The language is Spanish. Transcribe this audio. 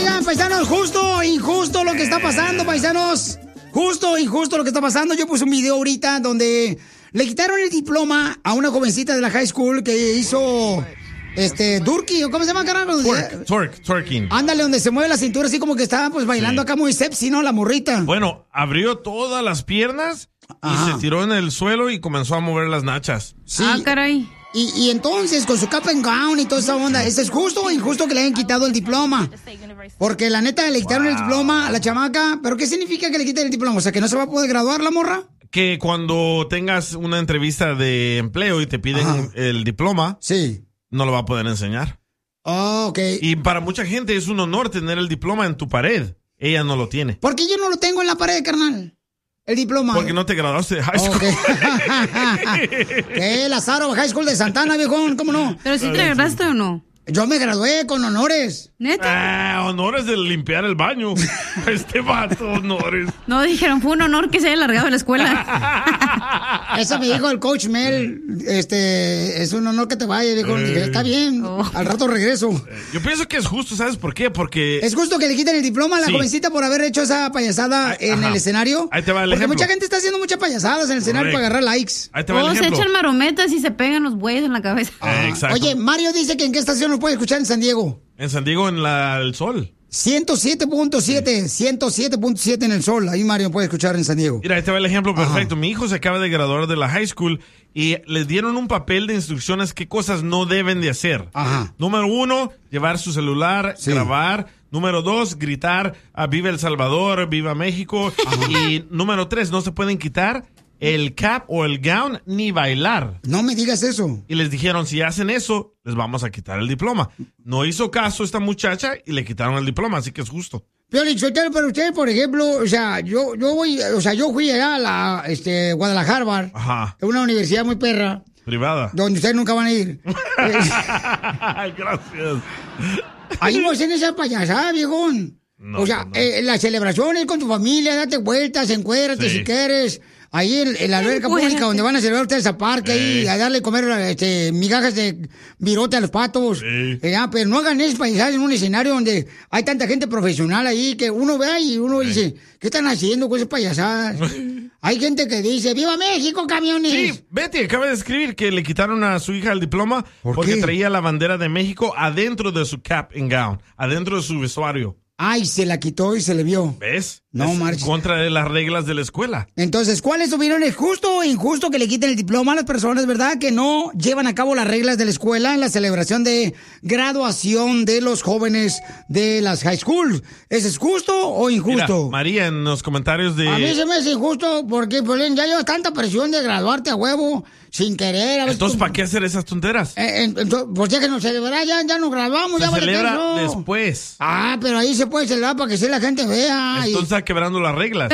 Oigan, paisanos, justo o injusto lo que está pasando, paisanos. Justo o injusto lo que está pasando. Yo puse un video ahorita donde le quitaron el diploma a una jovencita de la high school que hizo... Durkey, ¿o cómo se llama, carajo? Twerking. Ándale, donde se mueve la cintura así como que estaba pues bailando acá muy sexy, ¿no? La morrita. Bueno, abrió todas las piernas y se tiró en el suelo y comenzó a mover las nachas. Sí. Ah, caray. Y entonces, con su cap and gown y toda esa onda, ¿es justo o injusto que le hayan quitado el diploma? Porque la neta le quitaron el diploma a la chamaca. ¿Pero qué significa que le quiten el diploma? O sea, ¿que no se va a poder graduar la morra? Que cuando tengas una entrevista de empleo y te piden el diploma, no lo va a poder enseñar. Oh, ok. Y para mucha gente es un honor tener el diploma en tu pared. Ella no lo tiene. ¿Por qué yo no lo tengo en la pared, carnal? El diploma. Porque no te graduaste de high school. ¿Qué? Lazaro High School de Santana, viejón, ¿cómo no? ¿Pero sí te graduaste o no? Yo me gradué con honores. ¿Neta? Honores de limpiar el baño. Este vato, honores. No, dijeron, fue un honor que se haya largado de la escuela. Eso me dijo el coach Mel. Es un honor que te vaya, viejo. Dije, está bien, al rato regreso. Yo pienso que es justo, ¿sabes por qué? Porque... ¿Es justo que le quiten el diploma a la jovencita por haber hecho esa payasada en el escenario? Ahí te va el Porque ejemplo. mucha gente está haciendo muchas payasadas en el escenario para agarrar likes. Ahí te va el ejemplo. Se echan marometas y se pegan los bueyes en la cabeza. Exacto. Oye, Mario dice que en qué estación nos puede escuchar en San Diego. En San Diego, en el Sol. 107.7 en el Sol. Ahí Mario puede escuchar en San Diego. Mira, este va el ejemplo perfecto. Mi hijo se acaba de graduar de la high school y le dieron un papel de instrucciones qué cosas no deben de hacer. Número 1, llevar su celular, grabar. Número 2, gritar viva El Salvador, viva México. Y número 3, no se pueden quitar el cap o el gown ni bailar. No me digas eso. Y les dijeron, si hacen eso, les vamos a quitar el diploma. No hizo caso esta muchacha y le quitaron el diploma, así que es justo. Pero usted, por ejemplo, o sea, yo fui allá a la Guadalajara, es una universidad muy perra. Privada. Donde ustedes nunca van a ir. Gracias. Ahí no hacen esa payasada, viejón. No, o sea, las celebraciones con tu familia, date vueltas, encuérdate si quieres. Ahí en la alberca pública donde van a celebrar ustedes a parque, ahí a darle comer migajas de virote a los patos. Pero no hagan esas payasadas en un escenario donde hay tanta gente profesional ahí que uno ve y uno dice, ¿qué están haciendo con esas payasadas? Hay gente que dice, ¡viva México, camiones! Sí, Betty acaba de escribir que le quitaron a su hija el diploma porque traía la bandera de México adentro de su cap and gown, adentro de su vestuario. Ay, se la quitó y se le vio. ¿Ves? No, en contra de las reglas de la escuela. Entonces, ¿cuál es tu opinión? ¿Es justo o injusto que le quiten el diploma a las personas, verdad, que no llevan a cabo las reglas de la escuela en la celebración de graduación de los jóvenes de las high school? ¿Es justo o injusto? Mira, María, en los comentarios de... A mí se me hace injusto porque, Piolín, ya llevas tanta presión de graduarte a huevo sin querer. A Entonces, ¿para qué hacer esas tonteras? Pues ya que nos celebrar, ya nos graduamos. Se ya celebra después. Pero ahí se puede celebrar para que sí la gente vea. Entonces está quebrando las reglas.